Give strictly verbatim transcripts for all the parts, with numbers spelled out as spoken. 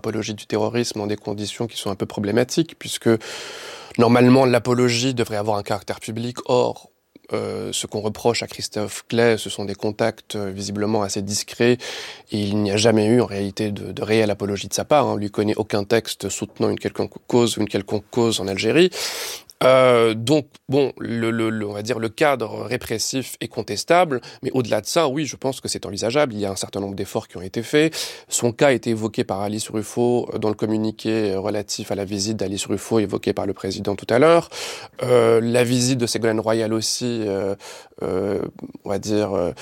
apologie du terrorisme dans des conditions qui sont un peu problématiques, puisque normalement l'apologie devrait avoir un caractère public. Or, Euh, ce qu'on reproche à Christophe Clay, ce sont des contacts euh, visiblement assez discrets, et il n'y a jamais eu en réalité de, de réelle apologie de sa part. Hein. On lui connaît aucun texte soutenant une quelconque cause ou une quelconque cause en Algérie. Euh, donc, bon, le, le, le, on va dire le cadre répressif est contestable, mais au-delà de ça, oui, je pense que c'est envisageable. Il y a un certain nombre d'efforts qui ont été faits. Son cas a été évoqué par Alice Ruffo dans le communiqué relatif à la visite d'Alice Ruffo évoqué par le président tout à l'heure. Euh, la visite de Ségolène Royal aussi, euh, euh, on va dire, euh,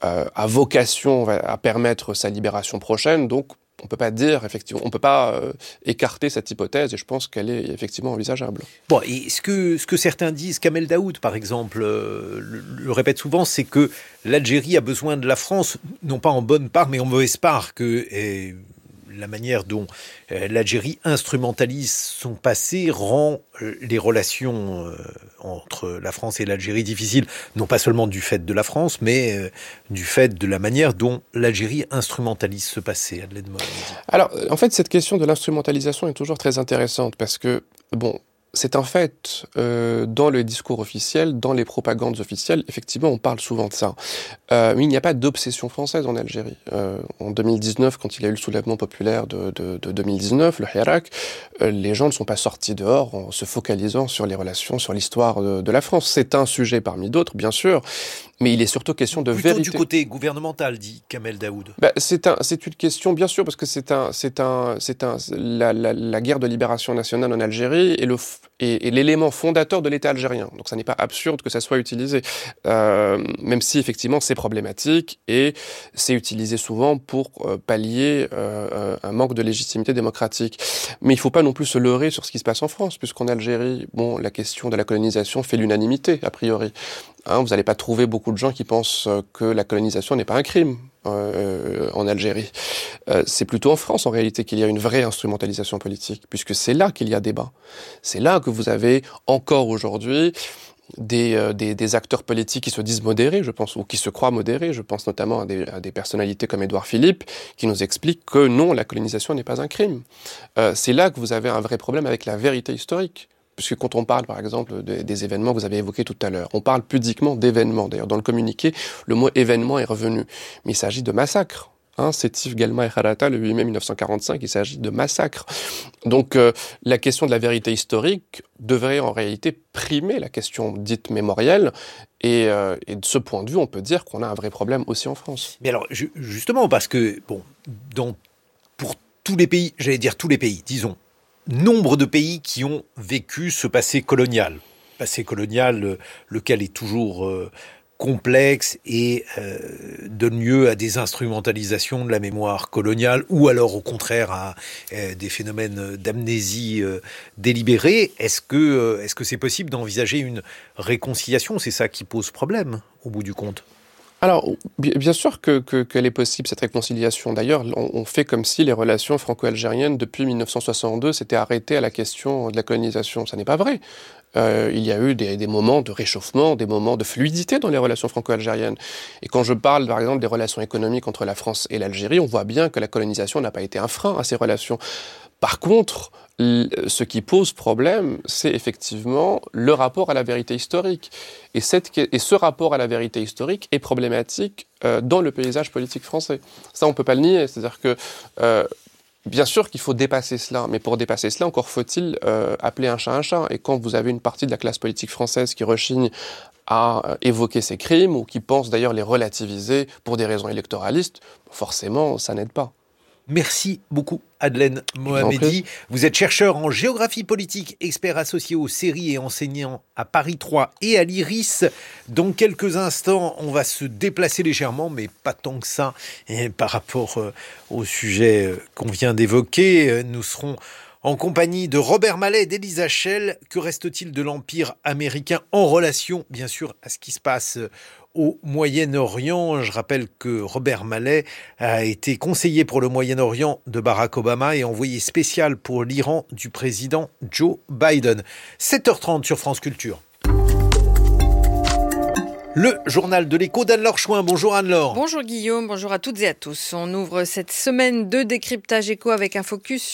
a vocation à permettre sa libération prochaine. Donc, on peut pas dire, effectivement, on peut pas euh, écarter cette hypothèse, et je pense qu'elle est effectivement envisageable. Bon, et ce que, ce que certains disent, Kamel Daoud, par exemple, euh, le, le répète souvent, c'est que l'Algérie a besoin de la France, non pas en bonne part, mais en mauvaise part, que eh, la manière dont euh, l'Algérie instrumentalise son passé rend euh, les relations euh, entre la France et l'Algérie difficiles, non pas seulement du fait de la France, mais euh, du fait de la manière dont l'Algérie instrumentalise ce passé. Adelaide Mohamedi. Alors, en fait, cette question de l'instrumentalisation est toujours très intéressante, parce que, bon, c'est un fait, euh, dans le discours officiel, dans les propagandes officielles, effectivement, on parle souvent de ça. Euh, mais il n'y a pas d'obsession française en Algérie. Euh, en deux mille dix-neuf, quand il y a eu le soulèvement populaire de, de, de deux mille dix-neuf, le Hirak, euh, les gens ne sont pas sortis dehors en se focalisant sur les relations, sur l'histoire de, de la France. C'est un sujet parmi d'autres, bien sûr, mais il est surtout question de Plutôt vérité. Plutôt du côté gouvernemental, dit Kamel Daoud. Bah, c'est un, c'est une question, bien sûr, parce que c'est un, c'est un, c'est un, la, la, la guerre de libération nationale en Algérie est le, est, est l'élément fondateur de l'État algérien. Donc, ça n'est pas absurde que ça soit utilisé, euh, même si effectivement c'est problématique et c'est utilisé souvent pour euh, pallier euh, un manque de légitimité démocratique. Mais il ne faut pas non plus se leurrer sur ce qui se passe en France, puisqu'en Algérie, bon, la question de la colonisation fait l'unanimité a priori. Hein, vous n'allez pas trouver beaucoup de gens qui pensent que la colonisation n'est pas un crime euh, en Algérie. Euh, c'est plutôt en France, en réalité, qu'il y a une vraie instrumentalisation politique, puisque c'est là qu'il y a débat. C'est là que vous avez encore aujourd'hui des, euh, des, des acteurs politiques qui se disent modérés, je pense, ou qui se croient modérés. Je pense notamment à des, à des personnalités comme Édouard Philippe, qui nous expliquent que non, la colonisation n'est pas un crime. Euh, c'est là que vous avez un vrai problème avec la vérité historique. Puisque quand on parle, par exemple, de, des événements que vous avez évoqués tout à l'heure, on parle pudiquement d'événements. D'ailleurs, dans le communiqué, le mot « événement » est revenu. Mais il s'agit de massacre. Hein, Sétif, Guelma et Kharata, le huit mai mille neuf cent quarante-cinq, il s'agit de massacre. Donc, euh, la question de la vérité historique devrait en réalité primer la question dite mémorielle. Et, euh, et de ce point de vue, on peut dire qu'on a un vrai problème aussi en France. Mais alors, ju- justement, parce que, bon, dans, pour tous les pays, j'allais dire tous les pays, disons, nombre de pays qui ont vécu ce passé colonial. Passé colonial, euh, lequel est toujours euh, complexe et euh, donne lieu à des instrumentalisations de la mémoire coloniale ou alors au contraire à euh, des phénomènes d'amnésie euh, délibérée. Est-ce que, euh, est-ce que c'est possible d'envisager une réconciliation ? C'est ça qui pose problème au bout du compte. Alors, bien sûr que, que, qu'elle est possible, cette réconciliation. D'ailleurs, on, on fait comme si les relations franco-algériennes, depuis mille neuf cent soixante-deux, s'étaient arrêtées à la question de la colonisation. Ça n'est pas vrai. Euh, il y a eu des, des moments de réchauffement, des moments de fluidité dans les relations franco-algériennes. Et quand je parle, par exemple, des relations économiques entre la France et l'Algérie, on voit bien que la colonisation n'a pas été un frein à ces relations. Par contre, ce qui pose problème, c'est effectivement le rapport à la vérité historique. Et, cette, et ce rapport à la vérité historique est problématique euh, dans le paysage politique français. Ça, on ne peut pas le nier. C'est-à-dire que, euh, bien sûr qu'il faut dépasser cela, mais pour dépasser cela, encore faut-il euh, appeler un chat un chat. Et quand vous avez une partie de la classe politique française qui rechigne à évoquer ces crimes, ou qui pense d'ailleurs les relativiser pour des raisons électoralistes, forcément, ça n'aide pas. Merci beaucoup, Adelaide Mohamedi. Vous êtes chercheur en géographie politique, expert associé aux séries et enseignant à Paris trois et à l'Iris. Dans quelques instants, on va se déplacer légèrement, mais pas tant que ça, et par rapport euh, au sujet euh, qu'on vient d'évoquer. Euh, nous serons en compagnie de Robert Mallet et d'Elisa Schell. Que reste-t-il de l'Empire américain en relation, bien sûr, à ce qui se passe euh, au Moyen-Orient? Je rappelle que Robert Mallet a été conseiller pour le Moyen-Orient de Barack Obama et envoyé spécial pour l'Iran du président Joe Biden. sept heures trente sur France Culture. Le journal de l'écho d'Anne-Laure Chouin. Bonjour Anne-Laure. Bonjour Guillaume, bonjour à toutes et à tous. On ouvre cette semaine de décryptage écho avec un focus sur